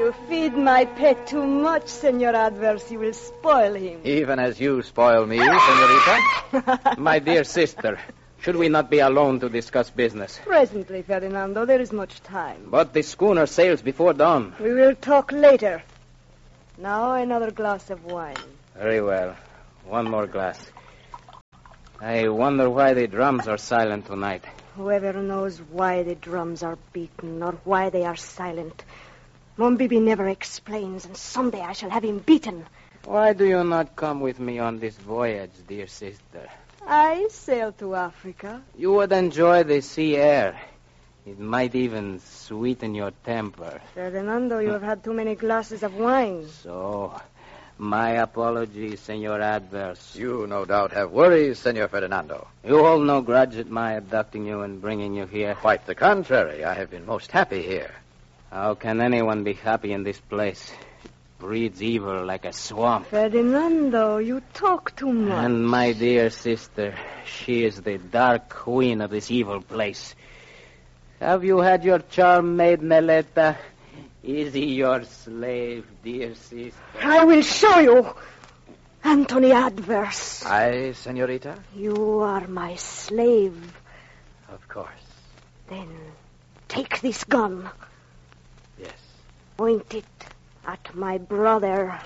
You feed my pet too much, Senor Adverse. You will spoil him. Even as you spoil me, senorita. My dear sister, should we not be alone to discuss business? Presently, Ferdinando. There is much time. But the schooner sails before dawn. We will talk later. Now another glass of wine. Very well. One more glass. I wonder why the drums are silent tonight. Whoever knows why the drums are beaten or why they are silent. Mombibi never explains, and someday I shall have him beaten. Why do you not come with me on this voyage, dear sister? I sail to Africa. You would enjoy the sea air. It might even sweeten your temper. Ferdinando, you have had too many glasses of wine. So, my apologies, Senor Adverse. You no doubt have worries, Senor Ferdinando. You hold no grudge at my abducting you and bringing you here. Quite the contrary. I have been most happy here. How can anyone be happy in this place? It breeds evil like a swamp. Ferdinando, you talk too much. And my dear sister, she is the dark queen of this evil place. Have you had your charm made, Meleta? Is he your slave, dear sister? I will show you. Anthony Adverse. Aye, senorita? You are my slave. Of course. Then take this gun. Yes. Point it at my brother.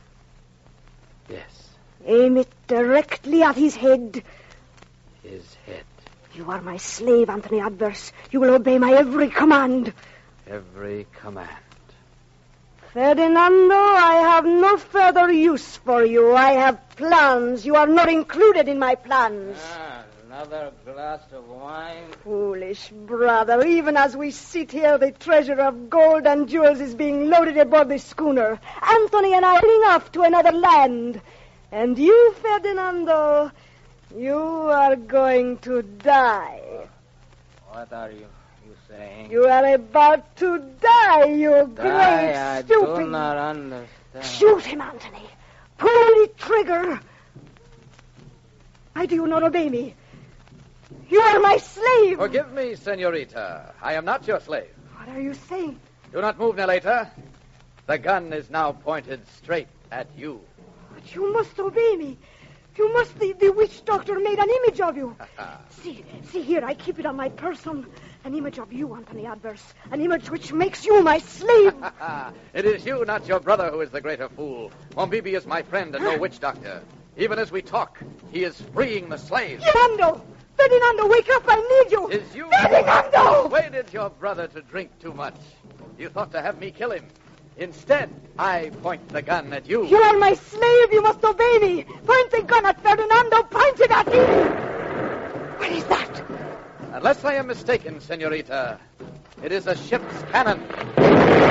Yes. Aim it directly at his head. His head. You are my slave, Anthony Adverse. You will obey my every command. Every command. Ferdinando, I have no further use for you. I have plans. You are not included in my plans. Another glass of wine. Foolish brother. Even as we sit here, the treasure of gold and jewels is being loaded aboard the schooner. Anthony and I are heading off to another land. And you, Ferdinando, you are going to die. What are you saying? You are about to die, you great I stupid. do not understand. Shoot him, Anthony. Pull the trigger. Why do you not obey me? You are my slave. Forgive me, senorita. I am not your slave. What are you saying? Do not move, Neleta. The gun is now pointed straight at you. But you must obey me. You must. The witch doctor made an image of you. See here. I keep it on my person. An image of you, Anthony Adverse. An image which makes you my slave. It is you, not your brother, who is the greater fool. Mombibi is my friend and no witch doctor. Even as we talk, he is freeing the slaves. Ferdinando, wake up. I need you. Is you Ferdinando! who persuaded your brother to drink too much? You thought to have me kill him. Instead, I point the gun at you. You are my slave. You must obey me. Point the gun at Ferdinando. Point it at me. What is that? Unless I am mistaken, senorita, it is a ship's cannon.